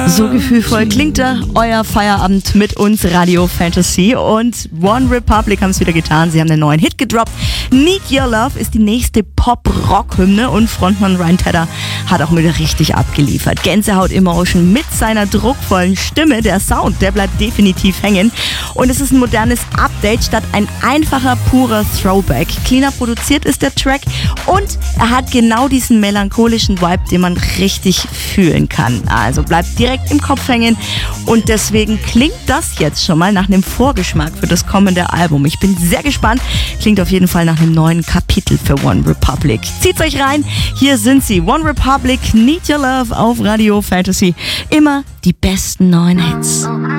So gefühlvoll klingt da euer Feierabend mit uns, Radio Fantasy. Und One Republic haben es wieder getan. Sie haben einen neuen Hit gedroppt. Need Your Love ist die nächste Pop-Rock-Hymne und Frontmann Ryan Tedder hat auch wieder richtig abgeliefert. Gänsehaut-Emotion mit seiner druckvollen Stimme. Der Sound, der bleibt definitiv hängen. Und es ist ein modernes Update statt ein einfacher, purer Throwback. Cleaner produziert ist der Track und er hat genau diesen melancholischen Vibe, den man richtig fühlen kann. Also bleibt direkt im Kopf hängen und deswegen klingt das jetzt schon mal nach einem Vorgeschmack für das kommende Album. Ich bin sehr gespannt. Klingt auf jeden Fall nach einem neuen Kapitel für One Republic. Zieht's euch rein. Hier sind sie. One Republic, Need Your Love auf Radio Fantasy. Immer die besten neuen Hits.